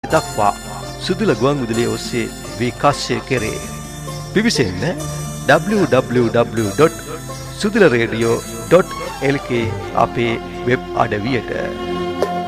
දක්වා සුදුල ගුවන් විදුලිය ඔස්සේ විකාශය කෙරේ. පිවිසෙන්න www.sudularadio.lk අපේ වෙබ් අඩවියට.